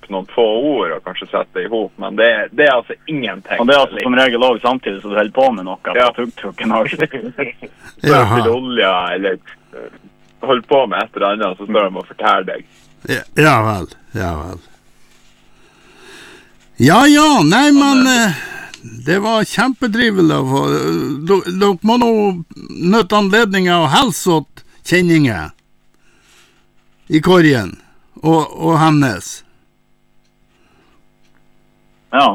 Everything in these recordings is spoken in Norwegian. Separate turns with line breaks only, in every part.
noen få ord og kanskje sette det ihop, men det er altså ingenting.
Og det er altså som regel også samtidig så du holder på med noe,
ja.
Tuk-tuken har
til olja, eller holder på med et eller annet, så står de og forteller deg.
Ja vel. Ja, nei, men det var kjempetrivelig. Dere må nå nøtte anledninger og helse åt kjenninger i korgen og hennes.
Ja.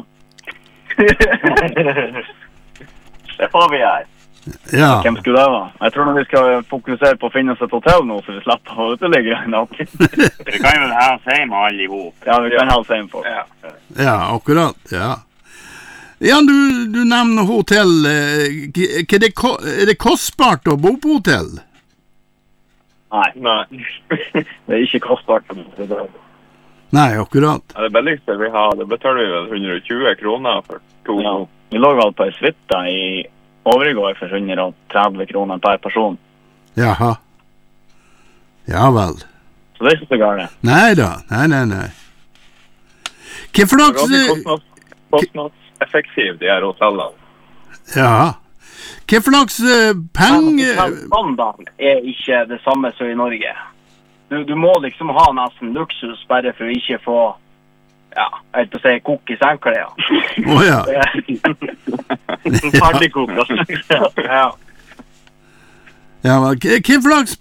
Det får vi gjøre.
Ja.
Hvem skulle det være? Jeg tror vi skal fokusere på å finne oss et hotell nå, så vi slipper å uteligge en natt.
Vi kan jo ha oss hjem alle ihop.
Ja, vi kan ha oss hjem for.
Ja, akkurat, ja. Ja, du nevner hotell. Er det kostbart å bo på hotell?
Nei. Det er ikke kostbart å bo på hotell.
Nei, akkurat.
Ja, det billigste vi har, det betaler vi vel 120 kroner for 2.
Ja, vi lå vel på en suite i Overgård for 130 kroner per person.
Jaha. Ja vel.
Så det er ikke så galt.
Neida, nei. Hva for slags...
Kostnadseffektiv, de her hotellene.
Ja. Hva for slags penger...
Standard er ikke det samme som i Norge. Du må liksom ha nesten luksus bare for å ikke få, ja, jeg vet å si, kokk i sengklær.
Åja.
Ferdigkokk. Ja.
Ja, hva slags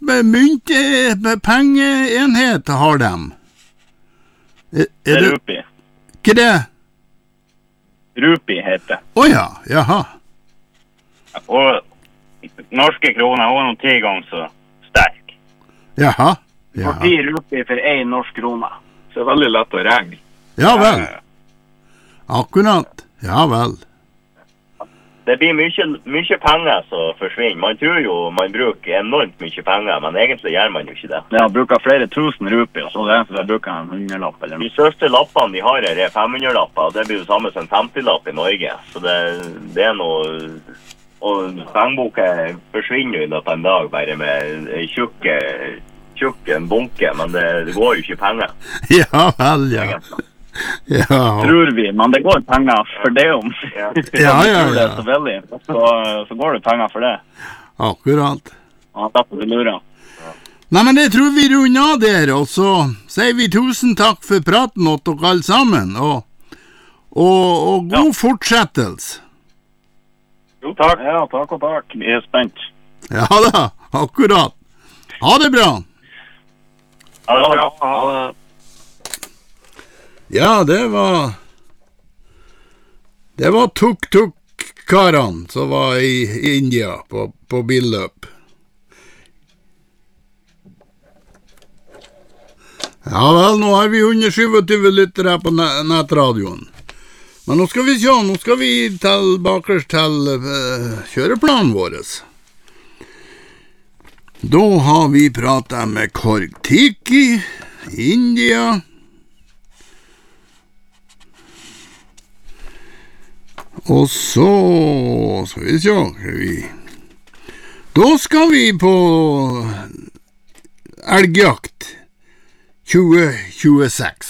pengeenhet har de?
Det er rupi.
Hva er det?
Rupi heter det.
Åja, jaha.
Og norske kroner var noen 10 ganger så sterk.
Jaha.
10 rupi for 1 norsk krone.
Så det er veldig lett å regne.
Ja vel. Akkurat. Ja vel.
Det blir mye penger som forsvinner. Man tror jo man bruker enormt mye penger, men egentlig gjør man jo ikke det.
Ja, bruker flere tusen rupier, så det er så jeg bruker en 100-lapp eller noe.
De største lappene de har er 500-lapper, og det blir jo samme som en 50-lapp i Norge. Så det er noe... Og pengeboka forsvinner jo i løpet av en dag bare med tjukk en bunke, men det går jo ikke penger.
Ja vel, ja. Ja.
Tror vi, men det går penger for det om.
Ja.
Det er så veldig, så går det penger for det.
Akkurat.
Ja, derfor vi lurer.
Nei, men det tror vi runder av der, og så sier vi tusen takk for praten åt dere alle sammen, og god fortsettelse.
Jo, takk. Ja, takk og takk. Vi er spent.
Ja da, akkurat. Ha det bra.
Ha det bra. Ha det.
Ja, det var tuk-tuk-karene som var i India på billøp. Ja vel, nå har vi 127 lyttere på nettradioen. Men nå skal vi se, nå skal vi tilbake til kjøreplanen vår. Da har vi pratet med Korg Tiki, India. Og så skal vi se, da skal vi på elgjakt 2026.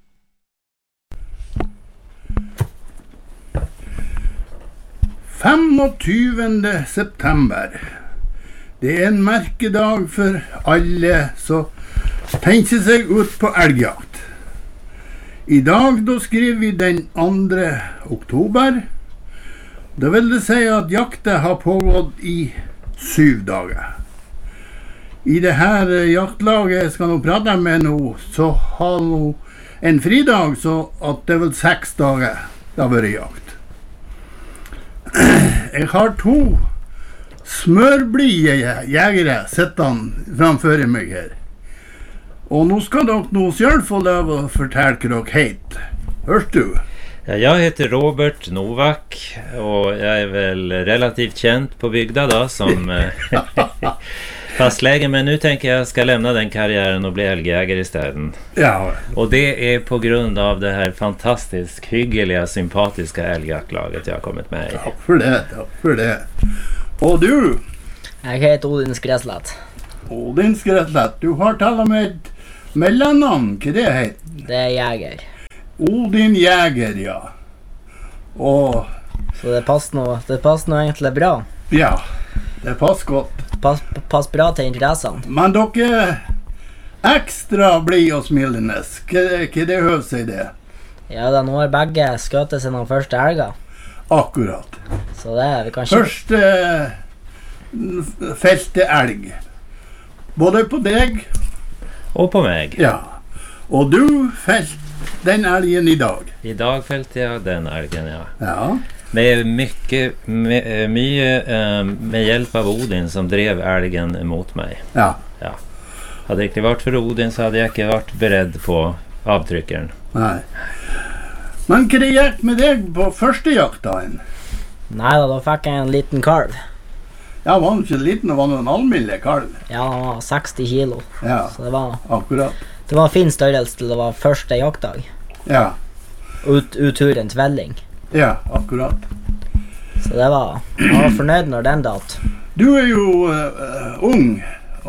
September. Det er en merkedag for alle som tenker seg ut på elgjakt. I dag da skriver vi den 2. oktober. Det vil det si at jakta har pågått i 7 dager. I det her jaktlaget jeg skal nå prate med nå, så har nå en fridag, så at det vil 6 dager det har vært jakt. Jeg har 2 smørblide jegere sittende framfor meg her. Og nå skal dere nå selv få lov å fortelle hva dere heter. Hørst du?
Jag heter Robert Novak och jag är väl relativt känd på bygda då som fastläge, men nu tänker jag ska lämna den karriären och bli älgjägare istället.
Ja.
Och det är på grund av det här fantastiskt hyggliga, sympatiska älgjaktlaget jag har kommit med i.
Tack för det. Och du?
Jag heter Odin Skräslät.
Odin Skräslät, du har talat med ett mellannamn, vad det heter?
Det är jäger.
Odin Jäger, ja. Og
Så det passer nå egentlig bra.
ja, det passer godt.
Pass bra til interessene.
Men dere ekstra blid og smilende. Hva det høver seg det?
Ja da, nå har begge skjøtet seg noen første elger.
Akkurat.
Så det vi kan ikke...
Første felte elg. Både på deg
Og på meg.
ja. Og du felt den elgen i dag.
I dag felte jeg den elgen, ja.
Ja.
Med mye med hjälp av Odin som drev elgen mot meg.
Ja.
Hadde det ikke vært for Odin, så hadde jeg ikke vært beredd på avtrykkeren.
Nei. Men hva det gikk med deg på første jaktdagen?
Nei da fikk jeg en liten kalv.
Ja, var han ikke liten, og var han en halvmille kalv?
Ja, han var 60 kilo.
Ja,
Så det var
akkurat.
fin størrelse til det var første jaktdag.
Ja,
Utturens velling.
ja, akkurat.
Så det var... Jeg var fornøyd når den datt.
Du er jo ung,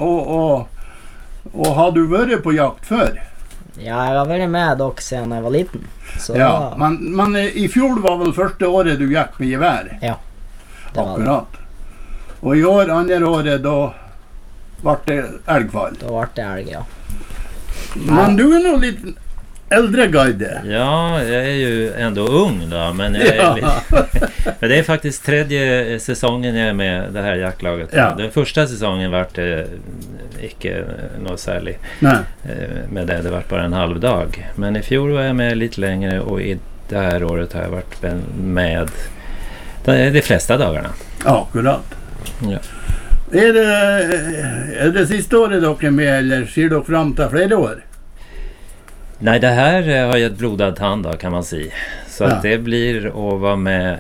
og har du vært på jakt før?
Ja, jeg har vært med dere siden jeg var liten. Så det
Ja,
var...
men i fjor var vel første året du gikk med gevær?
Det var det.
Akkurat. Og i år, andre året, da ble det elgfall.
Da ble det elg, ja.
Men du er nå litt eldre guide.
Ja, jeg er jo ändå ung da, men jeg er men det er faktisk tredje säsongen jeg er med det her jaktlaget.
Ja.
Den første säsongen var det ikke noe særlig
Nei.
med det. Det var bare en halv dag. Men i fjor var jeg med litt lengre, og i det her året har jeg vært med de fleste dagene.
Akkurat.
Ja.
Er det siste året dere er med, eller ser dere fram til flere år?
Nei, det her har jeg et blodad hand da, kan man si. Så
Ja.
att det blir å være med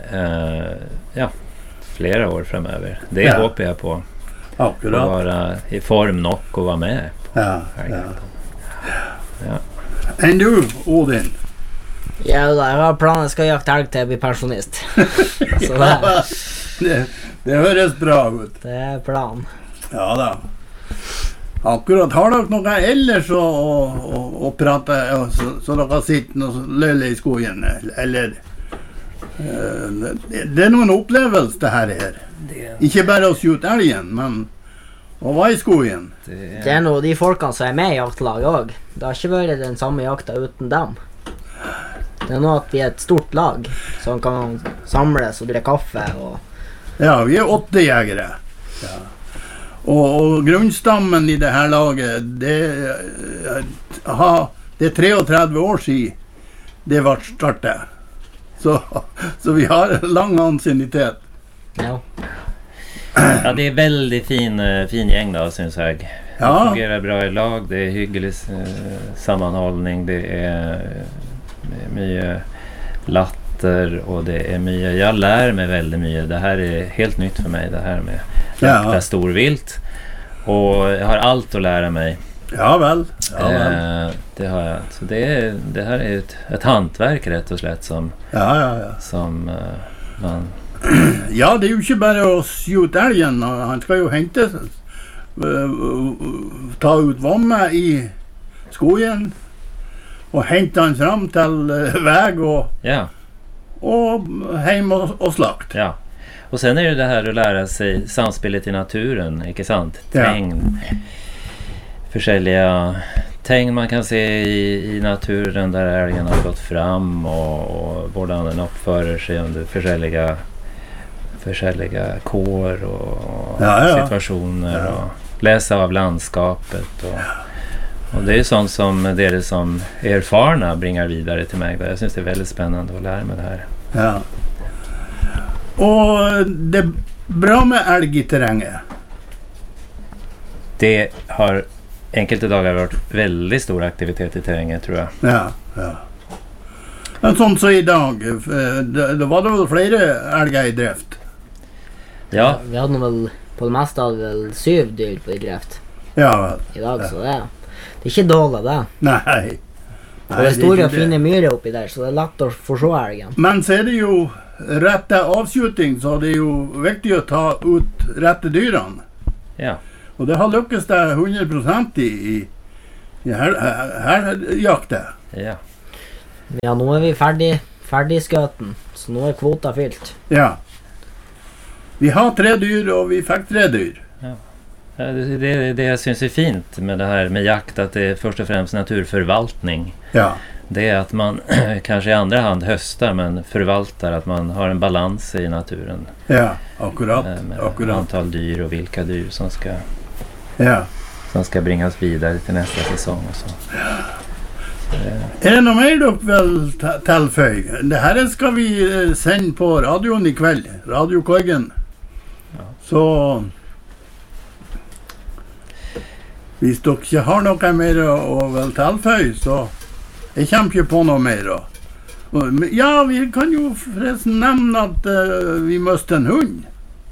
flere år fremover. Det
Ja.
håper jeg på. Å
Akkurat.
være i form nok å være med.
Ja.
Ja.
Enn du, Odin?
Ja da, jeg har planen jeg skal jakte elg til jeg blir pensjonist. Så
Det høres bra ut.
det er planen.
Ja da. Akkurat. Har dere noe ellers å prate, så dere sitter og løler i skogen? Eller det er noen opplevelse det her. Ikke bare å skjute elgen, men å være i skogen.
Det er noe de folkene som er med i jaktlaget også. Det har ikke vært den samme jakta uten dem. Det er noe at vi er et stort lag som kan samles og drikke kaffe. Og
Ja, vi er 8 jegere. Ja. Og grunnstammen i det her laget, det er 33 år siden det ble startet. Så vi har lang ansiennitet.
ja.
Ja, det er veldig fin gjeng da, synes jeg. Det
Ja.
fungerer bra i lag, det er hyggelig sammanholdning, det er mye latter, og det er mye, jeg lærer meg veldig mye. Det her er helt nytt for meg, det her med jakta storvilt. Og jeg har alt å lære meg.
Ja vel.
Det har jeg. Så det her er et hantverk rett og slett som man...
Ja, det er jo ikke bare å skjute elgen. Han skal jo hente, ta ut vommet i skogen, og hente han fram til vei og hjem og slakt.
Ja. Og sen er det her å lære seg samspillet i naturen, ikke sant? Tegn. Forskjellige tegn man kan se i naturen der elgen har gått fram, og hvordan den oppfører seg under forskjellige kår og situasjoner, og lese av landskapet. Og det er jo sånt som dere som erfarne bringer videre til meg. Jeg synes det er veldig spennende å lære meg det her.
Ja. Og det er bra med elg i terrenget.
Det har enkelte dager vært veldig stor aktivitet i terrenget, tror jeg.
Ja. Men sånn som i dag, da var det vel flere elger i drift?
Ja.
Vi hadde vel på det meste av 7 dyr på i drift
i dag,
så det er ikke dårlig det.
Nei.
Og det er store og fine myrer oppi der, så det er lett å forstå elgen.
Men så er det jo rette avskjuting, så det er jo viktig å ta ut rette dyrene.
Ja.
Og det har lykkes det 100% i her jakte.
Ja.
Ja, nå er vi ferdig skøten, så nå er kvota fylt.
Ja. Vi har 3 dyr, og vi fikk 3 dyr.
Det jag syns är fint med det här med jakt, att det är först och främst naturförvaltning.
Ja.
Det är att man kanske i andra hand höstar, men förvaltar, att man har en balans i naturen.
Ja, akkurat.
Med antal dyr och vilka dyr som ska bringas vidare till nästa säsong och så.
Er det noe mer dere vil tilføye? Det her skal vi sende på radioen i kveld, Radio Korgen. Så hvis dere ikke har noe mer å vil tilføye, så jeg kommer ikke på noe mer. Ja, vi kan jo forresten nevne at vi møste en hund.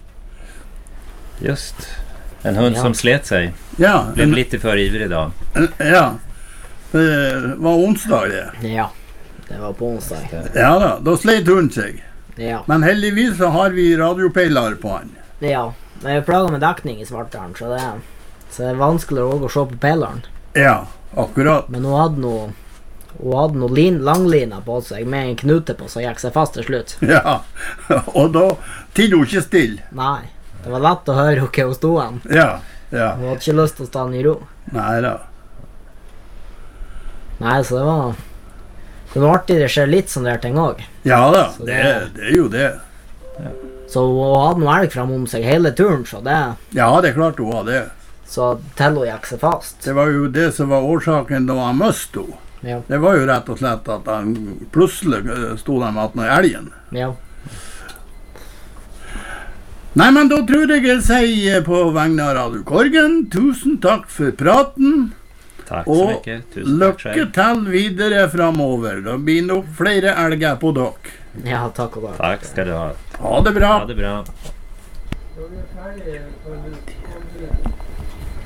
Just, en hund som slet sig.
Ja.
Blev lite för ivrig idag.
Ja. Det var onsdag det.
Ja, det var på onsdag.
Ja da slet hunden seg.
Ja.
Men heldigvis så har vi radiopeilar på han.
Ja, men jeg plager med dekning i Svartdalen, så det er vanskeligere å se på peileren.
Ja, akkurat.
Men hun hadde noe langlina på seg med en knute på, så gikk seg fast til slutt.
Ja, og da tid hun ikke stille.
Nei, det var lett å høre hvor hun stod han.
Ja.
Hun hadde ikke lyst til å stå i ro. Nei, så det var artig, det skjer litt sånne der ting også.
Ja da, det er jo det.
Ja. Så hun hadde noe elg frem om seg hele turen, så det...
Ja, det er klart hun hadde det.
Så til hun gikk seg fast.
Det var jo det som var årsaken da han møste henne.
Ja.
Det var jo rett og slett at han plutselig stod der med elgen.
Ja.
Nei, men da tror jeg sier på vegne av Radio Korgen, tusen takk for praten.
Takk så mycket.
Og lykke til videre fremover. Da blir nok flere elger på dere.
Ja, takk og takk.
Takk skal du ha.
Ha det bra.
Ha det bra.